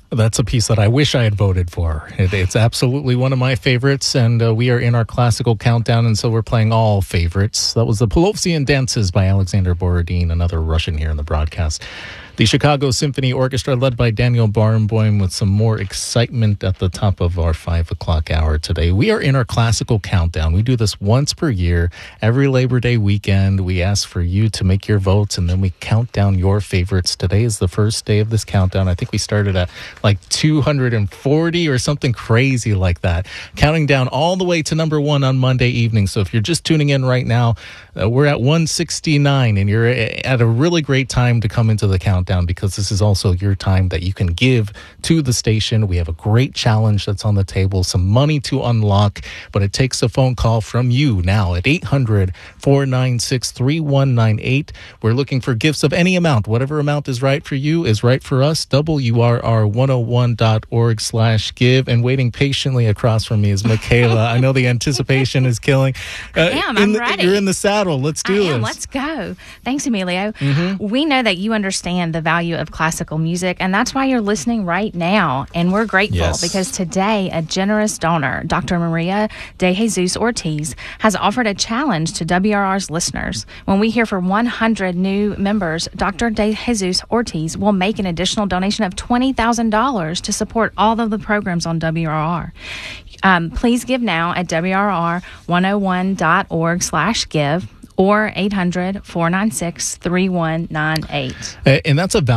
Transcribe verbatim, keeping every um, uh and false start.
That's a piece that I wish I had voted for. It, it's absolutely one of my favorites, and uh, we are in our classical countdown, and so we're playing all favorites. That was the Pelovsian Dances by Alexander Borodin, another Russian here in the broadcast. The Chicago Symphony Orchestra, led by Daniel Barenboim, with some more excitement at the top of our five o'clock hour today. We are in our classical countdown. We do this once per year, every Labor Day weekend. We ask for you to make your votes, and then we count down your favorites. Today is the first day of this countdown. I think we started at like two hundred forty or something crazy like that, counting down all the way to number one on Monday evening. So if you're just tuning in right now, uh, we're at one sixty-nine, and you're at a really great time to come into the countdown, because this is also your time that you can give to the station. We have a great challenge that's on the table, some money to unlock, but it takes a phone call from you now at eight hundred, four nine six, three one nine eight. We're looking for gifts of any amount. Whatever amount is right for you is right for us. W R R one oh one dot org slash give. And waiting patiently across from me is Michaela. I know the anticipation is killing. Uh, I am. I'm the, ready. You're in the saddle. Let's do I am. this. Let's go. Thanks, Emilio. Mm-hmm. We know that you understand the value of classical music, and that's why you're listening right now. And we're grateful Yes. because today a generous donor, Doctor Maria De Jesus Ortiz, has offered a challenge to W R R's listeners. When we hear from one hundred new members, Doctor De Jesus Ortiz will make an additional donation of twenty thousand dollars to support all of the programs on W R R. Um, please give now at W R R one oh one dot org slash give or eight hundred, four nine six, three one nine eight. And that's a